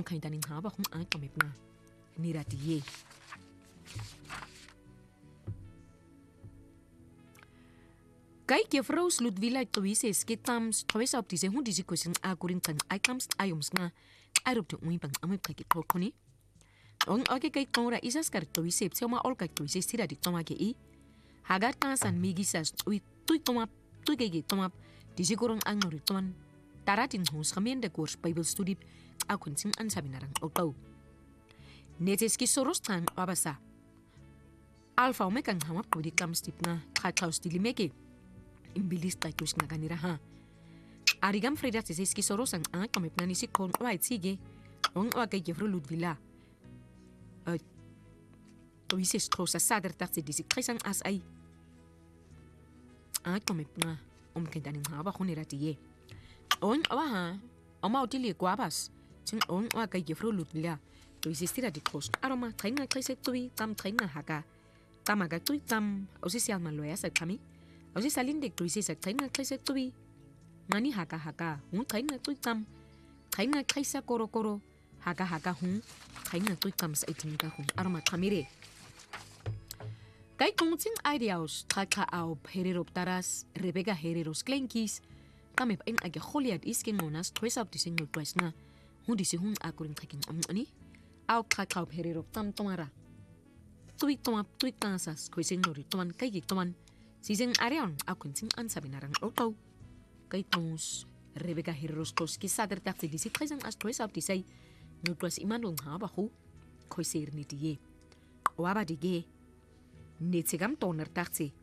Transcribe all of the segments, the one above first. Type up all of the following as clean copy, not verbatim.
kaintanin haba kung ang kamip na niratiye. Kay Kefros Ludvila Tuises kitams Tawesa op dise hun disi kosin akurin tan aikams ayoms nga arup de uin bang amip kay kitokoni. On oke kay konra isas kar Tuises sema ol kay Tuises tira di toma ke I. Hagar kansan migisas tui toma tui kay toma disi korong ang norituan. Taratin hons khamien de course Bible study akun sing an sabinarang otau. Netes ki soros tan abasa. Alfa omekang hamap ko di kams tip na khachaus dilimeke. Imbilis taitus nga ganira ha. Arigam Freda Tiseski Soros ang kamip na nisik kon white sige. Ong kay Jeffro Ludvila. Tuises trosa sader taxi disik tresang as ay. Kamip na kintanin haba kuniratiye. On ha. Oma utili guabas. Sing on kay Jeffro Ludvila. Tuises tira di kos. Aroma train nga kresek tui tam train nga haka. Tamaga tui tam. Osisial man loya sa kami. Osi salin de Tuises sa train nga kresek tui. Ngani haka hun train nga tui tam. Train nga kresa koro haka hun train nga tui tam sa itinga hun. Aroma tamire. Kay kungting ideaus traka au hererop taras Rebecca hereros klenkis. Kami pa in age Goliath iskin monas tres up dising no twice na. Hun disi hun akurin kaking ani. Au traka au hererop tam tomara. Tui kansas kuising no rituan kay gituan. Sising areon akunting ansabinarang otau. Kay tons Rebecca hereros koski sader taxi disi tresang as tres up disay. No twice imanong haba hu. Koisir ni diye. Waba dige. Netsigam toner taxi.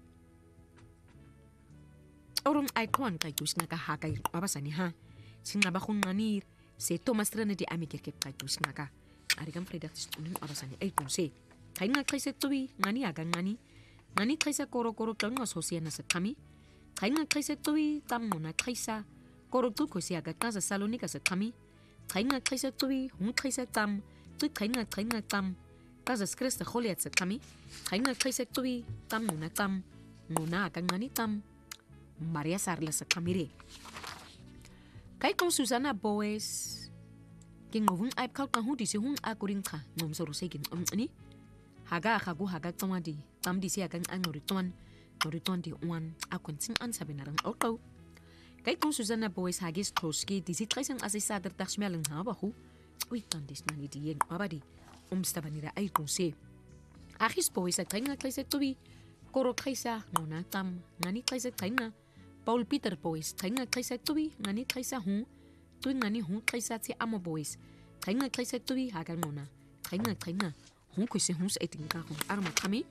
Orong aikuan kay tus nga kahakay wabasani ha. Singabakong nanir se Thomas Trana di amikirkip kay tus nga ka. Arigam Fredaxis tuning wabasani ay tunse. Kay nga kresek tuwi ngani agang ngani. Ngani kresek koro kang asosya na sa kami. Kay nga kresek tuwi tam na kresa koro tu ko siya ka sa Salonika sa kami. Kay nga kresek tuwi hun kresek tam tu kay nga tam. Kaza skres sa Goliath sa kami. Kay nga kresek tuwi tam muna agang ngani tam. Maria Sarla sa kamire. Kay kung Susana Boes king ovung aip kal kang hudi si hung akuring ka ngom soro segin ani haga tomadi tam di si agang ang norituan di uan akun sing an sabinarang auto. Kay kung Susana Boes hagis troski di si tresang asisader taxmelang habahu uitan dis nani di yeng abadi stabanira ay kung si Agis Boes at nga kresek tuwi koro kresa nona tam ngani kresek nga Paul Peter Boys, nga kresek tuwi, ngani kresa hun, tuwi ngani hun kresa si amo boys, nga kresek tuwi hagang nona, nga, hun kuisi hun sa iting kakong arma kami.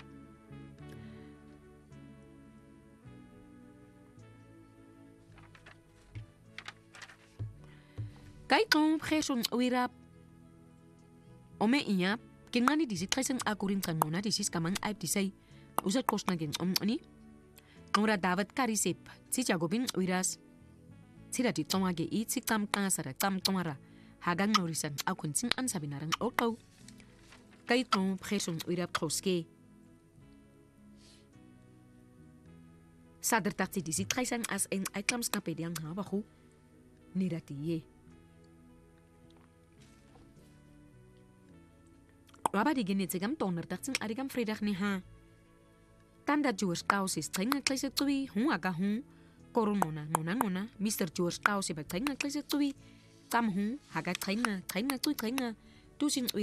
Kay kong preson uirap, ome inya, ngani disi tresang akurin kan nona disis kamang aip disay, usat kos na gen ani. Nora David Karisip, si Jagobin Uiras, Sira di Tomage I, si Tam Kansara, Tam Tomara, Hagang Norisan, Akunsin an sabinarang auto. Kay kong preson uirap troske. Sader taxi disi tresang as en aikams na pediang habahu, niratiye. Waba di genetsigam toner taxing arigam Fredag ni ha. Tanda George Kausis nga kresek tuwi hun aga hun koronona nona Mr. George Kausis ba nga kresek tuwi tam hun haga nga tusin